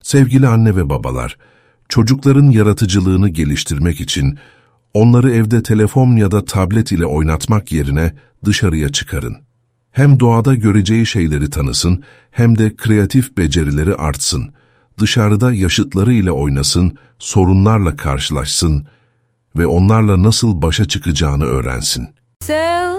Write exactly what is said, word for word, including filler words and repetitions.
Sevgili anne ve babalar, çocukların yaratıcılığını geliştirmek için onları evde telefon ya da tablet ile oynatmak yerine dışarıya çıkarın. Hem doğada göreceği şeyleri tanısın, hem de kreatif becerileri artsın. Dışarıda yaşıtları ile oynasın, sorunlarla karşılaşsın ve onlarla nasıl başa çıkacağını öğrensin.